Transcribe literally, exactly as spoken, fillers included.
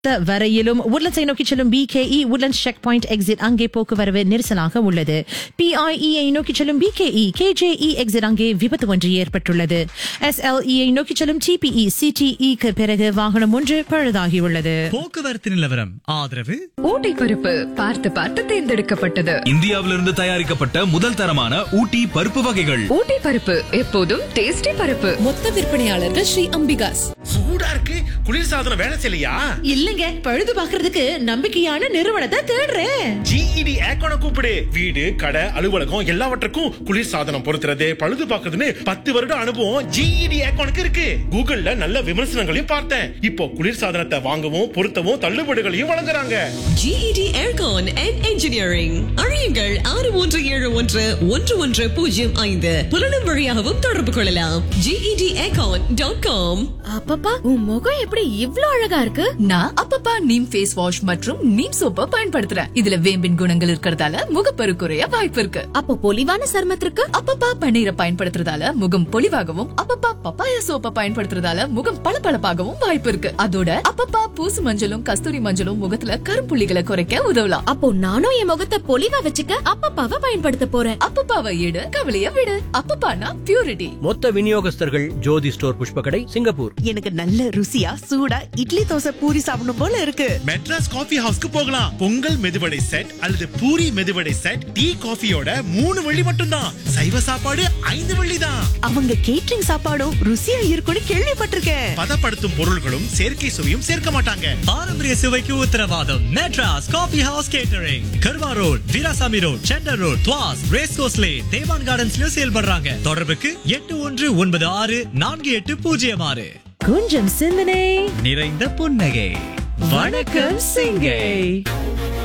வரையிலும் உட்லண்ட்ஸை நோக்கி செல்லும் PKE Woodlands check point exit அங்கே போக்குவரவு நெரிசலாக உள்ளது. பிஐஇஐ நோக்கி செல்லும் பிகேஇ கேஜேஇ எக்ஸிட் அங்கே விபத்து ஒன்று ஏற்பட்டுள்ளது. எஸ்எல்இஐ நோக்கி செல்லும் டிபிஇ சிடிஇக்கு பிறகு வாகனம் ஒன்று பழுதாகியுள்ளது. போக்குவரத்து நிலவரம் ஆதரவு ஊட்டி பருப்பு பார்த்து பார்த்து தேர்ந்தெடுக்கப்பட்டது. இந்தியாவிலிருந்து தயாரிக்கப்பட்ட முதல் தரமான ஊட்டி பருப்பு வகைகள். ஊட்டி பருப்பு எப்போதும் டேஸ்டி பருப்பு. மொத்த விற்பனையாளர்கள் ஸ்ரீ அம்பிகாஸ். சூடா இருக்கு, குளிர்சாதனம் வேலை செய்யலையா? இல்லங்க, பழுது பாக்குறதுக்கு நம்பிக்கையான நிறுவனத்தை தேடுறேன். ஜிஇடி ஏக்கோன கூப்பிடு. வீடு, கடை, அலுவலகம் எல்லாவற்றுக்கும் குளிர்சாதனம் பொருத்துறது, பழுது பாக்குறதுன்னு பத்து வருட அனுபவம் ஜிஇடி ஏக்கோனுக்கு இருக்கு. கூகுள்ல நல்ல விமர்சனங்களையும் பார்த்தேன். இப்போ குளிர்சாதனத்தை வாங்கவும் பொருத்தவும் தள்ளுபடிகளையும் வழங்குறாங்க. GET aircon and engineering. அழையுங்கள் ஆறு ஒன்று ஏழு ஒன்று ஒன்று ஒன்று பூஜ்ஜியம் ஐந்து. புலனும் வழியாகவும் தொடர்பு கொள்ளலாம். GET aircon dot com. அப்பப்பா, உன் முகம் எப்படி இவ்ளோ அழகா இருக்கு? நான் அப்பப்பா நீம் ஃபேஸ் வாஷ் மற்றும் நீம் சோப்பை பயன்படுத்துறேன். இதுல வேம்பின் குணங்கள் இருக்கறதால முகப்பரு குறைய வாய்ப்பு இருக்கு. அப்ப பொலிவான சருமத்திற்கு அப்பப்பா பன்னீரை பயன்படுத்துறதால முகம் பொலிவாகவும், அப்பப்பா பப்பாயா சோப்பை பயன்படுத்துறதால முகம் பளபளப்பாகவும் வாய்ப்பு இருக்கு. அதோட அப்பப்பா பூசு மஞ்சளும் கஸ்தூரி மஞ்சளும் முகத்துல கரும்புள்ளிகளை குறைக்க உதவலாம். அப்போ நானும் என் முகத்தை பொலிவா வச்சுக்க அப்பப்பாவை பயன்படுத்த போறேன். அப்பப்பாவை எடு, கவலைய விடு. அப்பப்பானா பியூரிட்டி. மொத்த விநியோகஸ்தர்கள் ஜோதி ஸ்டோர் புஷ்பகடை, சிங்கப்பூர். எனக்கு நல்ல ருசியா சூடா இட்லி தோசை பூரி சாப்பிடணும் போல இருக்கு. மெட்ராஸ் காஃபி ஹவுஸ்க்கு போகலாம். பொங்கல் மெதுவடை செட் அல்லது பூரி மெதுவடை செட், டீ காஃபியோட மூணு வெள்ளி மட்டும்தான். சைவ சாப்பாடு ஐந்து வெள்ளி தான். அவங்க கேட்டரிங் சாப்பாடும் ருசியா இருக்கும்னு கேள்விப்பட்டிருக்கேன். பதப்படுத்தும் பொருள்களும் செயற்கை சுவையும் சேர்க்க மாட்டாங்க. பாரம்பரிய சுவைக்கு உத்தரவாதம். Madras coffee house catering. கர்வா road, Veerasamy road, sender road, துவாஸ், race course lane, தேவான் கார்டன்ஸ்ல செயல்படுறாங்க. தொடர்புக்கு எட்டு ஒன்று ஒன்பது ஆறு நான்கு எட்டு பூஜ்ஜியம் ஆறு. கொஞ்சம் சிந்தனை நிறைந்த புன்னகை. வணக்கம் சிங்கை.